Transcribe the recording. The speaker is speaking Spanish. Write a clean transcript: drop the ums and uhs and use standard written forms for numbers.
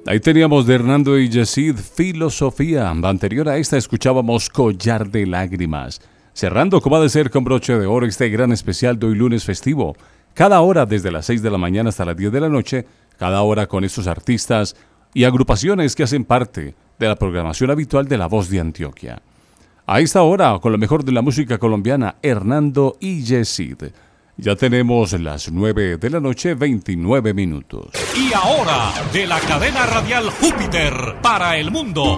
Ahí teníamos de Hernando y Yesid, Filosofía. Anterior a esta escuchábamos Collar de Lágrimas. Cerrando como ha de ser con broche de oro este gran especial de hoy lunes festivo. Cada hora desde las 6 de la mañana hasta las 10 de la noche, cada hora con estos artistas y agrupaciones que hacen parte de la programación habitual de La Voz de Antioquia. A esta hora, con lo mejor de la música colombiana, Hernando y Yesid. Ya tenemos las 9 de la noche, 29 minutos. Y ahora, de la cadena radial Júpiter para el mundo,